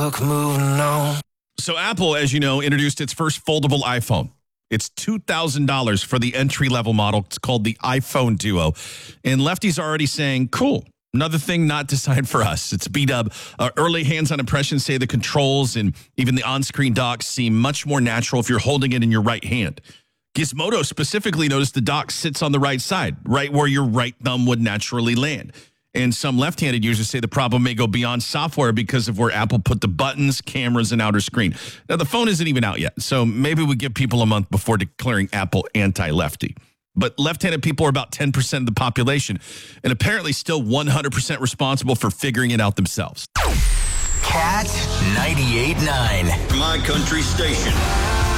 book, moving on. So Apple, as you know, introduced its first foldable iPhone. It's $2,000 for the entry-level model. It's called the iPhone Duo. And lefties are already saying, cool. Another thing not designed for us. It's B-dub. Early hands-on impressions say the controls and even the on-screen dock seem much more natural if you're holding it in your right hand. Gizmodo specifically noticed the dock sits on the right side, right where your right thumb would naturally land. And some left-handed users say the problem may go beyond software because of where Apple put the buttons, cameras, and outer screen. Now, the phone isn't even out yet, so maybe we give people a month before declaring Apple anti-lefty. But left-handed people are about 10% of the population and apparently still 100% responsible for figuring it out themselves. Cat 98.9. My country station.